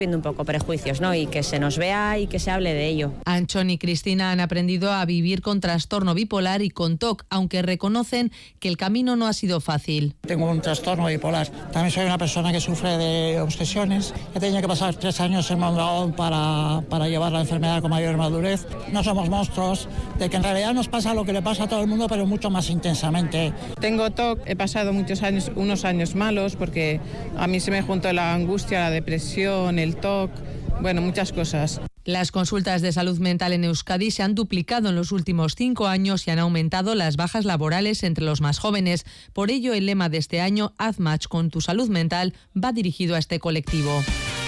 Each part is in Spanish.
Viendo un poco prejuicios, ¿no? Y que se nos vea y que se hable de ello. Anchón y Cristina han aprendido a vivir con trastorno bipolar y con TOC, aunque reconocen que el camino no ha sido fácil. Tengo un trastorno bipolar. También soy una persona que sufre de obsesiones. He tenido que pasar 3 años en Mondragón para llevar la enfermedad con mayor madurez. No somos monstruos, de que en realidad nos pasa lo que le pasa a todo el mundo, pero mucho más intensamente. Tengo TOC, he pasado unos años malos, porque a mí se me juntó la angustia, la depresión, el TOC, bueno, muchas cosas. Las consultas de salud mental en Euskadi se han duplicado en los últimos 5 años y han aumentado las bajas laborales entre los más jóvenes. Por ello, el lema de este año, Haz match con tu salud mental, va dirigido a este colectivo.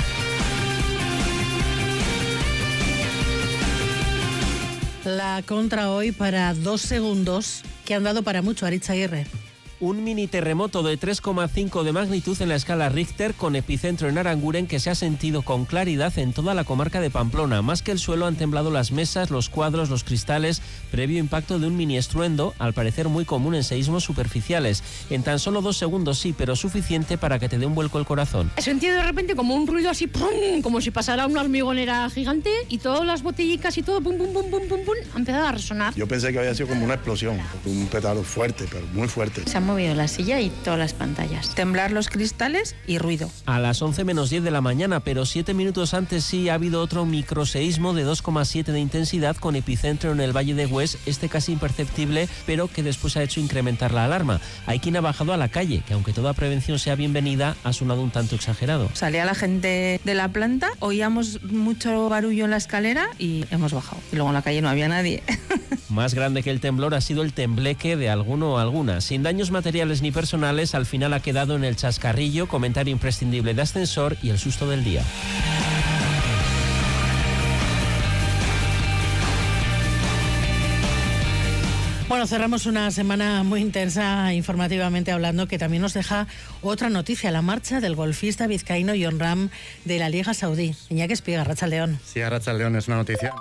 La contra hoy para 2 segundos que han dado para mucho, Aritz Aguirre. Un mini terremoto de 3,5 de magnitud en la escala Richter, con epicentro en Aranguren, que se ha sentido con claridad en toda la comarca de Pamplona. Más que el suelo, han temblado las mesas, los cuadros, los cristales, previo impacto de un mini estruendo, al parecer muy común en seísmos superficiales. En tan solo 2 segundos sí, pero suficiente para que te dé un vuelco el corazón. He sentido de repente como un ruido así, ¡pum!, como si pasara una hormigonera gigante, y todas las botellicas y todo, pum, pum, pum, pum, pum, pum, han empezado a resonar. Yo pensé que había sido como una explosión, un petardo fuerte, pero muy fuerte. Se han movido la silla y todas las pantallas. Temblar los cristales y ruido. A las 11 menos 10 de la mañana, pero 7 minutos antes sí ha habido otro microseísmo de 2,7 de intensidad, con epicentro en el Valle de Hues, casi imperceptible, pero que después ha hecho incrementar la alarma. Hay quien ha bajado a la calle, que aunque toda prevención sea bienvenida, ha sonado un tanto exagerado. Salía la gente de la planta, oíamos mucho barullo en la escalera y hemos bajado. Y luego en la calle no había nadie. Más grande que el temblor ha sido el tembleque de alguno o alguna. Sin daños materiales ni personales, al final ha quedado en el chascarrillo, comentario imprescindible de ascensor y el susto del día. Bueno, cerramos una semana muy intensa informativamente hablando, que también nos deja otra noticia: la marcha del golfista vizcaíno Jon Rahm de la Liga Saudí. Iñaki Espiga, Arratsaldeon. Sí, Arratsaldeon, es una noticia.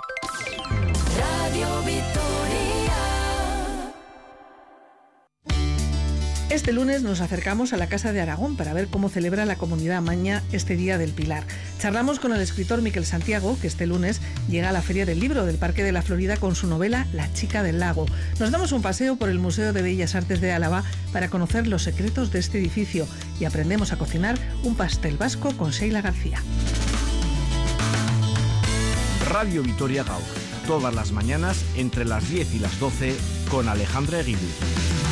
Este lunes nos acercamos a la Casa de Aragón para ver cómo celebra la comunidad amaña este Día del Pilar. Charlamos con el escritor Miquel Santiago, que este lunes llega a la Feria del Libro del Parque de la Florida con su novela La chica del lago. Nos damos un paseo por el Museo de Bellas Artes de Álava para conocer los secretos de este edificio y aprendemos a cocinar un pastel vasco con Sheila García. Radio Vitoria Gaur, todas las mañanas entre las 10 y las 12 con Alejandra Eguiluz.